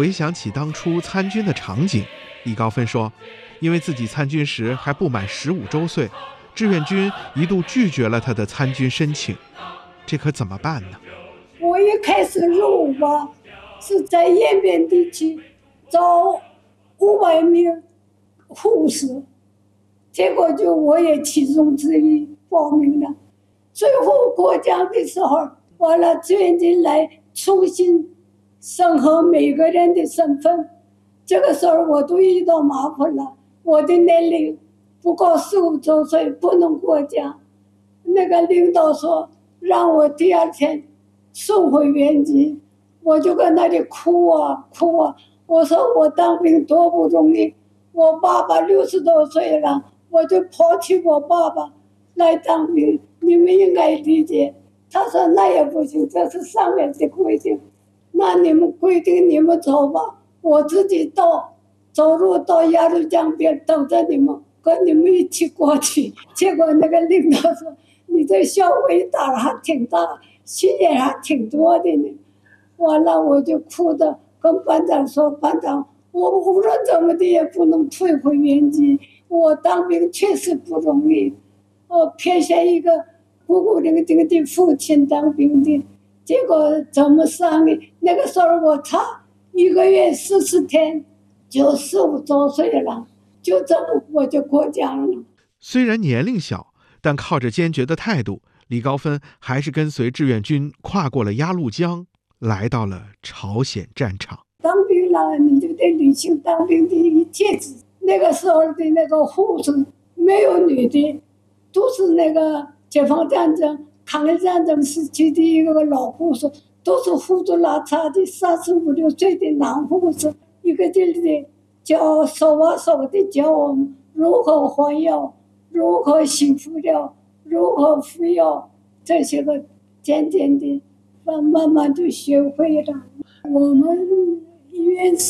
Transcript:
回想起当初参军的场景，李高芬说，因为自己参军时还不满15周岁，志愿军一度拒绝了他的参军申请，这可怎么办呢？ 我一开始入伍吧，是在延边地区招500名护士，结果就我也其中之一报名了。最后过江的时候，完了志愿军来重新审核每个人的身份，这个时候我都遇到麻烦了，我的年龄不够15周岁，不能过江。那个领导说让我第2天送回原籍，我就在那里哭啊哭啊。我说我当兵多不容易，我爸爸60多岁了，我就抛弃我爸爸来当兵，你们应该理解。他说那也不行，这是上面的规定，那你们规定你们走吧，我自己走路到鸭绿江边等着你们，跟你们一起过去。结果那个领导说你这小伟胆还挺大，心眼还挺多的呢。完了我就哭着跟班长说，班长，我无论怎么的也不能退回原籍，我当兵确实不容易，偏向一个孤孤零零的父亲当兵的，结果怎么上呢？那个时候我差1个月40天就15周岁了，就这么我就过江了。 虽然年龄小，但靠着坚决的态度，李高芬还是跟随志愿军跨过了鸭绿江，来到了朝鲜战场。 当兵了，你就得履行当兵的一切职。那个时候的那个护士没有女的，都是那个解放战争、抗日战争时期的一个老护士，都是胡子拉碴的35、6岁的男护士，一个劲的教手把手的教我们如何换药、如何洗敷料、如何服药，这些个渐渐的慢慢就学会了。我们医院是